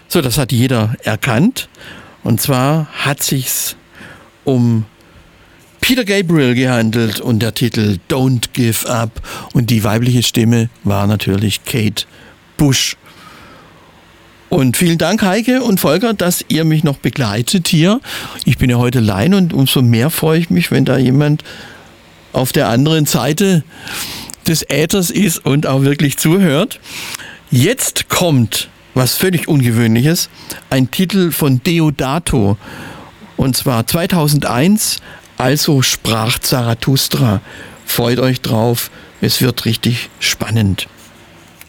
So, das hat jeder erkannt. Und zwar hat sich's um Peter Gabriel gehandelt und der Titel Don't Give Up. Und die weibliche Stimme war natürlich Kate Bush. Und vielen Dank, Heike und Volker, dass ihr mich noch begleitet hier. Ich bin ja heute allein und umso mehr freue ich mich, wenn da jemand auf der anderen Seite des Äthers ist und auch wirklich zuhört. Jetzt kommt was völlig Ungewöhnliches, ein Titel von Deodato. Und zwar 2001, also sprach Zarathustra. Freut euch drauf, es wird richtig spannend.